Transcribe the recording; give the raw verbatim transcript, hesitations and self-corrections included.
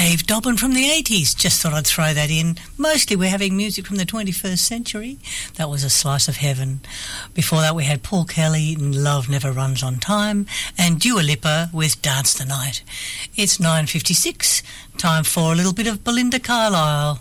Dave Dobbin from the eighties. Just thought I'd throw that in. Mostly we're having music from the twenty-first century. That was A Slice of Heaven. Before that we had Paul Kelly and Love Never Runs on Time, and Dua Lipa with Dance the Night. It's nine fifty-six, time for a little bit of Belinda Carlisle.